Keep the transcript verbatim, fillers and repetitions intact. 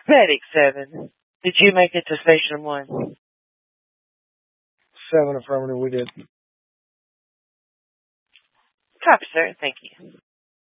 Medic seven, did you make it to Station one? Seven affirmative, we did. Copy, sir. Thank you.